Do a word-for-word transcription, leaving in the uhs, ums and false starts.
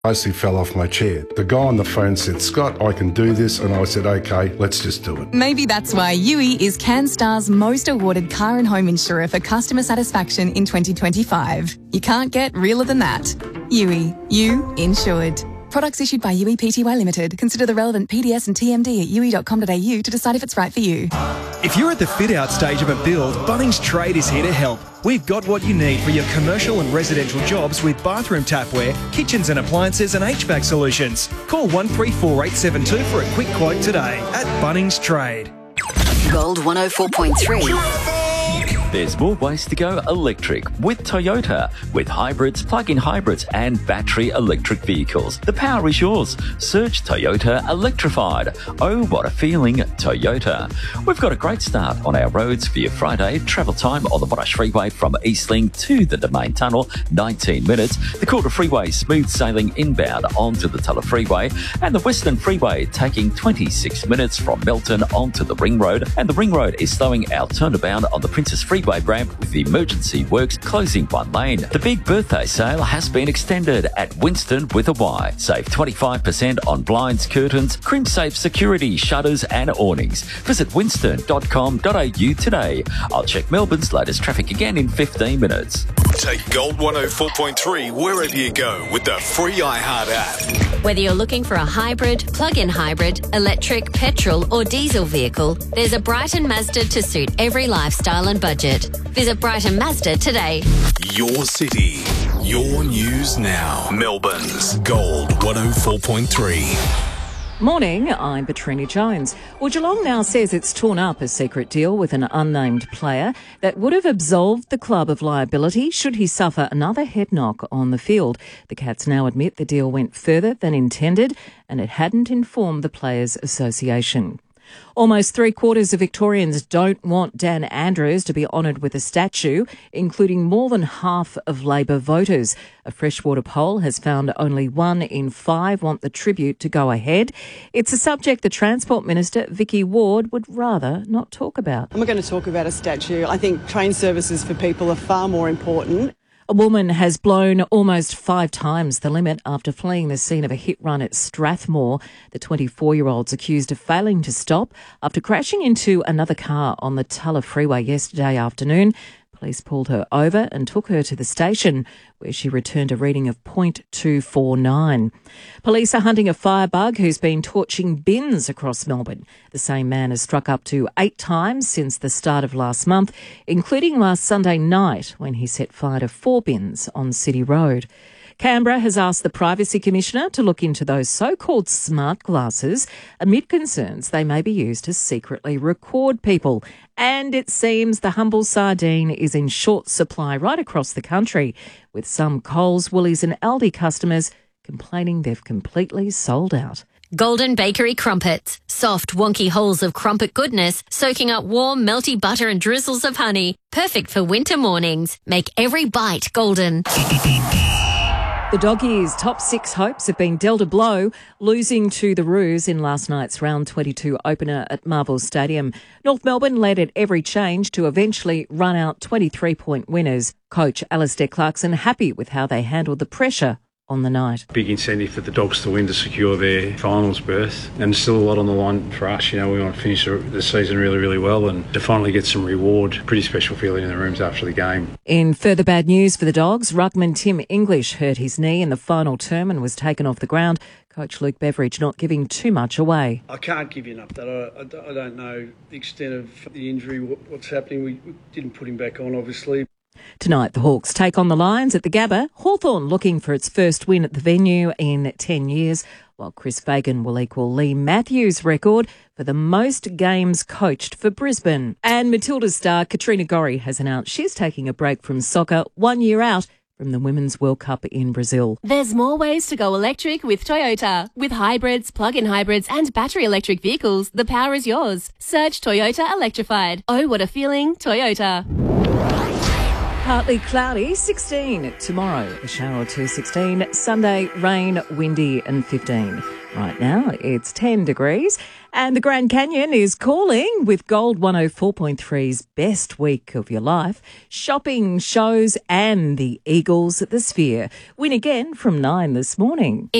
I basically fell off my chair. The guy on the phone said, Scott, I can do this. And I said, okay, let's just do it. Maybe that's why U I is CanStar's most awarded car and home insurer for customer satisfaction in twenty twenty-five. You can't get realer than that. U I. You insured. Products issued by U I Pty Limited. Consider the relevant P D S and T M D at u i dot com dot a u to decide if it's right for you. If you're at the fit-out stage of a build, Bunnings Trade is here to help. We've got what you need for your commercial and residential jobs with bathroom tapware, kitchens and appliances and H V A C solutions. Call one three four eight seven two for a quick quote today at Bunnings Trade. Gold one oh four point three. There's more ways to go electric with Toyota. With hybrids, plug-in hybrids and battery electric vehicles. The power is yours. Search Toyota Electrified. Oh, what a feeling, Toyota. We've got a great start on our roads for your Friday. Travel time on the Monash Freeway from Eastling to the Domain Tunnel, nineteen minutes. The Calder Freeway smooth sailing inbound onto the Tulla Freeway. And the Western Freeway taking twenty-six minutes from Melton onto the Ring Road. And the Ring Road is slowing our turnabout on the Princess Freeway ramp with the emergency works closing one lane. The big birthday sale has been extended at Winston with a Y. Save twenty-five percent on blinds, curtains, crimp-safe security, shutters and awnings. Visit winston dot com dot a u today. I'll check Melbourne's latest traffic again in fifteen minutes. Take Gold one oh four point three wherever you go with the free iHeart app. Whether you're looking for a hybrid, plug-in hybrid, electric, petrol or diesel vehicle, there's a Brighton Mazda to suit every lifestyle and budget. Visit Brighton Mazda today. Your city, your news now. Melbourne's Gold one oh four point three. Morning, I'm Petrini Jones. Well, Geelong now says it's torn up a secret deal with an unnamed player that would have absolved the club of liability should he suffer another head knock on the field. The Cats now admit the deal went further than intended and it hadn't informed the Players Association. Almost three quarters of Victorians don't want Dan Andrews to be honoured with a statue, including more than half of Labor voters. A Freshwater poll has found only one in five want the tribute to go ahead. It's a subject the Transport Minister, Vicky Ward, would rather not talk about. I'm not going to talk about a statue. I think train services for people are far more important. A woman has blown almost five times the limit after fleeing the scene of a hit run at Strathmore. The twenty-four-year-old's accused of failing to stop after crashing into another car on the Tulla Freeway yesterday afternoon. Police pulled her over and took her to the station, where she returned a reading of point two four nine. Police are hunting a firebug who's been torching bins across Melbourne. The same man has struck up to eight times since the start of last month, including last Sunday night when he set fire to four bins on City Road. Canberra has asked the Privacy Commissioner to look into those so-called smart glasses amid concerns they may be used to secretly record people. And it seems the humble sardine is in short supply right across the country, with some Coles, Woolies and Aldi customers complaining they've completely sold out. Golden Bakery Crumpets. Soft, wonky holes of crumpet goodness, soaking up warm, melty butter and drizzles of honey. Perfect for winter mornings. Make every bite golden. The Doggies' top six hopes have been dealt a blow, losing to the Roos in last night's round twenty-two opener at Marvel Stadium. North Melbourne led at every change to eventually run out twenty-three point winners. Coach Alistair Clarkson happy with how they handled the pressure on the night. Big incentive for the Dogs to win to secure their finals berth, and still a lot on the line for us. You know, we want to finish the season really, really well and to finally get some reward. Pretty special feeling in the rooms after the game. In further bad news for the Dogs, ruckman Tim English hurt his knee in the final term and was taken off the ground. Coach Luke Beveridge not giving too much away. I can't give you an update. I, I don't know the extent of the injury, what, what's happening. We, we didn't put him back on, obviously. Tonight, the Hawks take on the Lions at the Gabba. Hawthorn looking for its first win at the venue in ten years, while Chris Fagan will equal Lee Matthews' record for the most games coached for Brisbane. And Matilda's star Katrina Gorry has announced she's taking a break from soccer one year out from the Women's World Cup in Brazil. There's more ways to go electric with Toyota. With hybrids, plug-in hybrids and battery electric vehicles, the power is yours. Search Toyota Electrified. Oh, what a feeling, Toyota. Partly cloudy, sixteen tomorrow. A shower or two, sixteen. Sunday, rain, windy and fifteen. Right now, it's ten degrees, and the Grand Canyon is calling with Gold one oh four point three's Best Week of Your Life, shopping, shows, and the Eagles at the Sphere. Win again from nine this morning.